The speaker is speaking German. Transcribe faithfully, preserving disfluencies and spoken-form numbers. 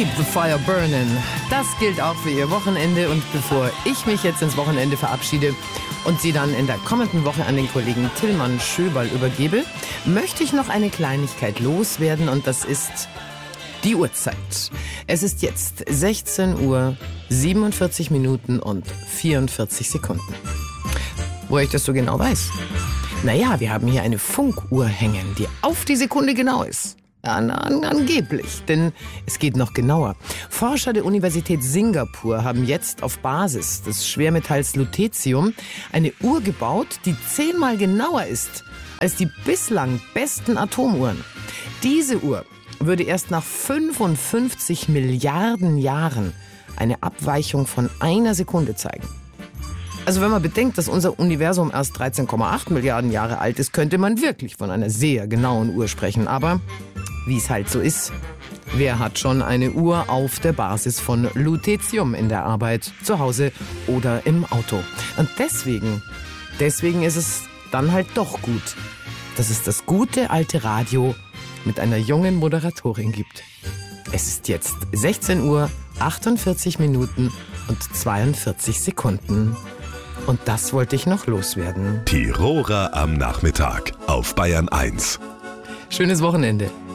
Keep the fire burning. Das gilt auch für Ihr Wochenende. Und bevor ich mich jetzt ins Wochenende verabschiede und Sie dann in der kommenden Woche an den Kollegen Tillmann Schöberl übergebe, möchte ich noch eine Kleinigkeit loswerden. Und das ist die Uhrzeit. Es ist jetzt sechzehn Uhr siebenundvierzig Minuten und vierundvierzig Sekunden. Woher ich das so genau weiß? Naja, wir haben hier eine Funkuhr hängen, die auf die Sekunde genau ist. An, an, angeblich, denn es geht noch genauer. Forscher der Universität Singapur haben jetzt auf Basis des Schwermetalls Lutetium eine Uhr gebaut, die zehnmal genauer ist als die bislang besten Atomuhren. Diese Uhr würde erst nach fünfundfünfzig Milliarden Jahren eine Abweichung von einer Sekunde zeigen. Also wenn man bedenkt, dass unser Universum erst dreizehn Komma acht Milliarden Jahre alt ist, könnte man wirklich von einer sehr genauen Uhr sprechen. Aber wie es halt so ist, wer hat schon eine Uhr auf der Basis von Lutetium in der Arbeit, zu Hause oder im Auto? Und deswegen, deswegen ist es dann halt doch gut, dass es das gute alte Radio mit einer jungen Moderatorin gibt. Es ist jetzt sechzehn Uhr achtundvierzig Minuten und zweiundvierzig Sekunden. Und das wollte ich noch loswerden. Tiroler am Nachmittag auf Bayern eins. Schönes Wochenende.